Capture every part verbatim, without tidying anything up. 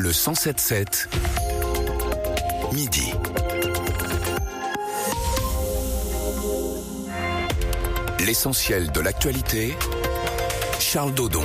Le cent sept sept, midi. L'essentiel de l'actualité, Charles Dodon.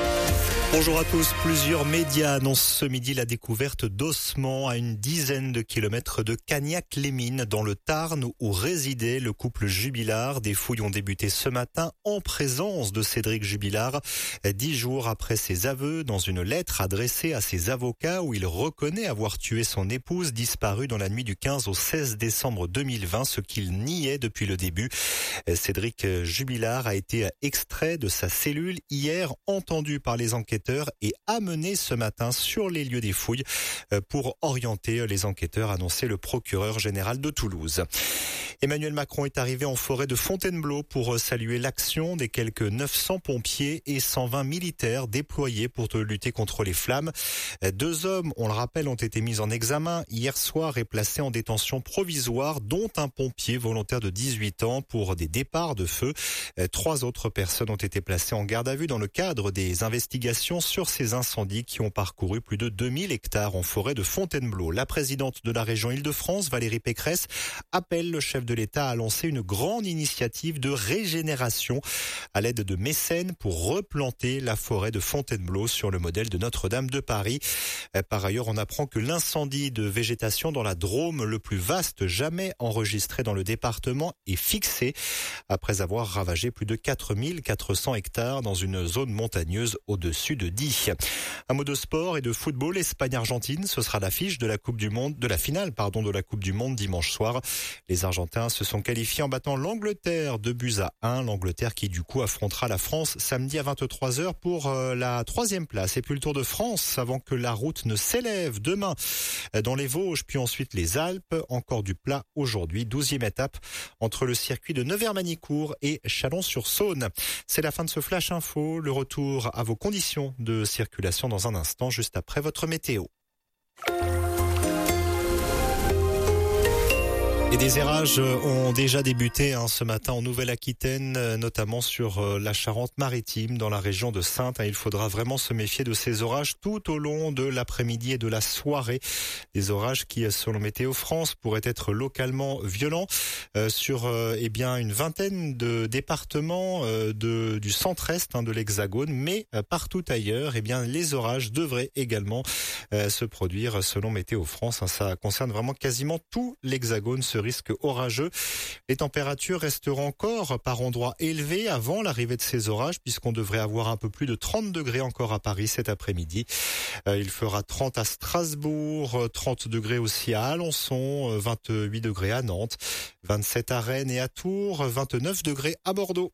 Bonjour à tous. Plusieurs médias annoncent ce midi la découverte d'ossements à une dizaine de kilomètres de Cagnac-les-Mines dans le Tarn où résidait le couple Jubilard. Des fouilles ont débuté ce matin en présence de Cédric Jubilard. Dix jours après ses aveux, dans une lettre adressée à ses avocats où il reconnaît avoir tué son épouse disparue dans la nuit du quinze au seize décembre deux mille vingt, ce qu'il niait depuis le début. Cédric Jubilard a été extrait de sa cellule hier, entendu par les enquêteurs et amené ce matin sur les lieux des fouilles pour orienter les enquêteurs, annonçait le procureur général de Toulouse. Emmanuel Macron est arrivé en forêt de Fontainebleau pour saluer l'action des quelques neuf cents pompiers et cent vingt militaires déployés pour lutter contre les flammes. Deux hommes, on le rappelle, ont été mis en examen hier soir et placés en détention provisoire, dont un pompier volontaire de dix-huit ans pour des départs de feu. Trois autres personnes ont été placées en garde à vue dans le cadre des investigations sur ces incendies qui ont parcouru plus de deux mille hectares en forêt de Fontainebleau. La présidente de la région Île-de-France, Valérie Pécresse, appelle le chef de l'État à lancer une grande initiative de régénération à l'aide de mécènes pour replanter la forêt de Fontainebleau sur le modèle de Notre-Dame de Paris. Par ailleurs, on apprend que l'incendie de végétation dans la Drôme, le plus vaste jamais enregistré dans le département, est fixé après avoir ravagé plus de quatre mille quatre cents hectares dans une zone montagneuse au-dessus de Die. Un mot de sport et de football. Espagne-Argentine, ce sera l'affiche de la Coupe du Monde, de la finale, pardon, de la Coupe du Monde dimanche soir. Les Argentins se sont qualifiés en battant l'Angleterre deux buts à un. L'Angleterre qui du coup affrontera la France samedi à vingt-trois heures pour euh, la troisième place. Et puis le Tour de France avant que la route ne s'élève demain dans les Vosges, puis ensuite les Alpes. Encore du plat aujourd'hui. douzième étape entre le circuit de Nevers-Manicourt et Chalon-sur-Saône. C'est la fin de ce Flash Info. Le retour à vos conditions de circulation dans un instant, juste après votre météo. Et des errages ont déjà débuté hein, ce matin en Nouvelle-Aquitaine, notamment sur la Charente-Maritime, dans la région de Saintes. Il faudra vraiment se méfier de ces orages tout au long de l'après-midi et de la soirée. Des orages qui, selon Météo France, pourraient être localement violents euh, sur euh, eh bien une vingtaine de départements euh, de, du centre-est hein, de l'Hexagone, mais euh, partout ailleurs, eh bien les orages devraient également euh, se produire selon Météo France. Hein, ça concerne vraiment quasiment tout l'Hexagone. Ce risque orageux. Les températures resteront encore par endroits élevées avant l'arrivée de ces orages puisqu'on devrait avoir un peu plus de trente degrés encore à Paris cet après-midi. Euh, il fera trente à Strasbourg, trente degrés aussi à Alençon, vingt-huit degrés à Nantes, vingt-sept à Rennes et à Tours, vingt-neuf degrés à Bordeaux.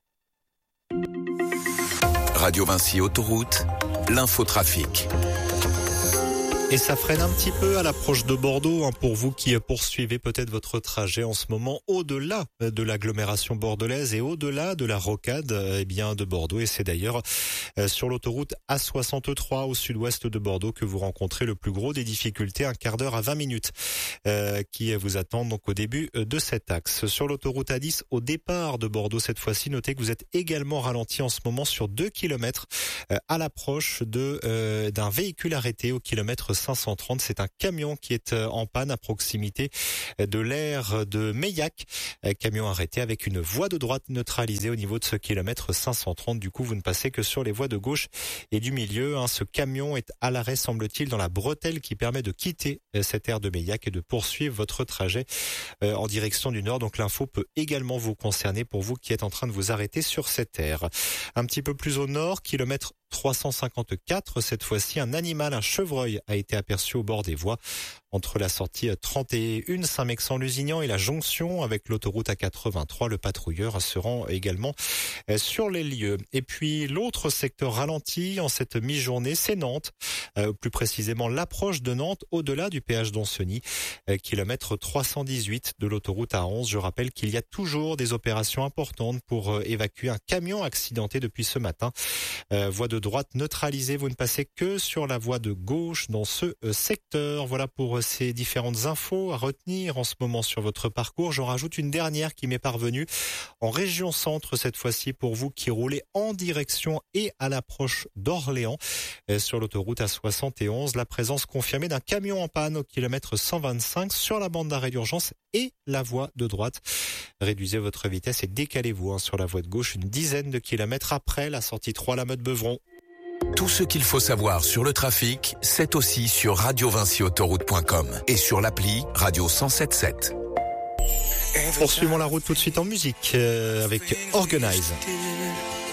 Radio Vinci Autoroute, l'infotrafic. Et ça freine un petit peu à l'approche de Bordeaux hein, pour vous qui poursuivez peut-être votre trajet en ce moment au-delà de l'agglomération bordelaise et au-delà de la rocade eh bien de Bordeaux. Et c'est d'ailleurs euh, sur l'autoroute A soixante-trois au sud-ouest de Bordeaux que vous rencontrez le plus gros des difficultés, un quart d'heure à vingt minutes euh, qui vous attendent donc au début de cet axe. Sur l'autoroute A dix au départ de Bordeaux cette fois-ci, notez que vous êtes également ralenti en ce moment sur deux kilomètres euh, à l'approche de euh, d'un véhicule arrêté au kilomètre cinq cent trente. C'est un camion qui est en panne à proximité de l'aire de Meillac. Camion arrêté avec une voie de droite neutralisée au niveau de ce kilomètre cinq cent trente. Du coup, vous ne passez que sur les voies de gauche et du milieu. Ce camion est à l'arrêt, semble-t-il, dans la bretelle qui permet de quitter cette aire de Meillac et de poursuivre votre trajet en direction du nord. Donc l'info peut également vous concerner pour vous qui êtes en train de vous arrêter sur cette aire. Un petit peu plus au nord, kilomètre trois cent cinquante-quatre, cette fois-ci, un animal, un chevreuil, a été aperçu au bord des voies entre la sortie trente et un Saint-Mexan-Lusignan et la jonction avec l'autoroute A quatre-vingt-trois. Le patrouilleur se rend également sur les lieux. Et puis l'autre secteur ralenti en cette mi-journée, c'est Nantes, euh, plus précisément l'approche de Nantes au-delà du péage d'Ancenis, euh, kilomètre trois cent dix-huit de l'autoroute A onze. Je rappelle qu'il y a toujours des opérations importantes pour euh, évacuer un camion accidenté depuis ce matin. Euh, voie de droite neutralisée, vous ne passez que sur la voie de gauche dans ce euh, secteur. Voilà pour voir ces différentes infos à retenir en ce moment sur votre parcours. J'en rajoute une dernière qui m'est parvenue en région centre cette fois-ci pour vous qui roulez en direction et à l'approche d'Orléans. Sur l'autoroute A soixante et onze, la présence confirmée d'un camion en panne au kilomètre cent vingt-cinq sur la bande d'arrêt d'urgence et la voie de droite. Réduisez votre vitesse et décalez-vous hein, sur la voie de gauche une dizaine de kilomètres après la sortie trois La Motte-Beuvron. Tout ce qu'il faut savoir sur le trafic, c'est aussi sur radio vinci autoroute point com et sur l'appli Radio cent sept sept. Poursuivons la route tout de suite en musique euh, avec Organize.